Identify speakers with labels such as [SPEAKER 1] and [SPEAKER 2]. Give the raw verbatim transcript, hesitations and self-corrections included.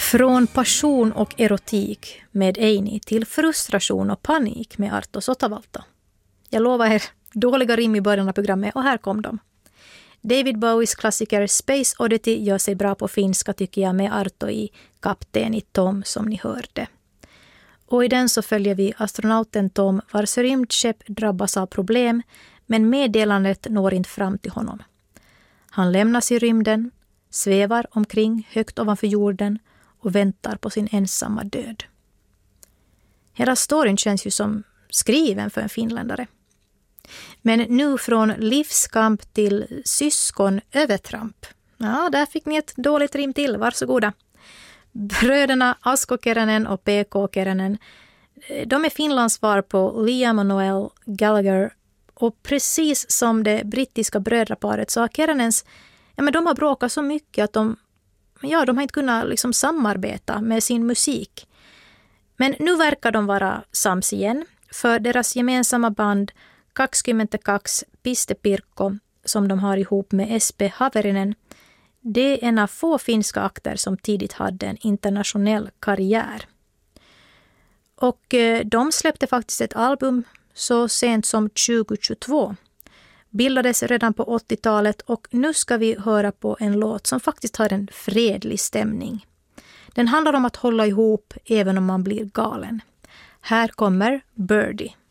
[SPEAKER 1] Från passion och erotik med Eini till frustration och panik med Arto Sotavalta. Jag lovar er dåliga rim i början av programmet och här kom de. David Bowies klassiker Space Oddity gör sig bra på finska tycker jag med Arto i Kapten i Tom som ni hörde. Och i den så följer vi astronauten Tom vars rymdskepp drabbas av problem men meddelandet når inte fram till honom. Han lämnas i rymden, svävar omkring högt ovanför jorden och väntar på sin ensamma död. Hela storyn känns ju som skriven för en finländare. Men nu från livskamp till syskon övertramp. Ja, där fick ni ett dåligt rim till, varsågoda. Bröderna Asko Keränen och P K Keränen, de är Finlands svar på Liam och Noel Gallagher. Och precis som det brittiska brödraparet så har Keränens, ja men de har bråkat så mycket att de, ja, de har inte kunnat liksom samarbeta med sin musik. Men nu verkar de vara sams igen, för deras gemensamma band kaksikymmentäkaksi Piste Pirkko som de har ihop med S P Haverinen, det är en av få finska akter som tidigt hade en internationell karriär. Och eh, de släppte faktiskt ett album så sent som tjugohundratjugotvå. Bildades redan på åttiotalet och nu ska vi höra på en låt som faktiskt har en fredlig stämning. Den handlar om att hålla ihop även om man blir galen. Här kommer Birdie.